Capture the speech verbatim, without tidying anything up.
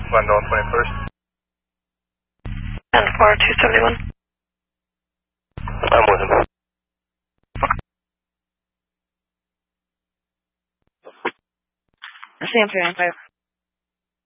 Glendale twenty-first. ten four two seventy-one. I'm with him. Sam three nine five.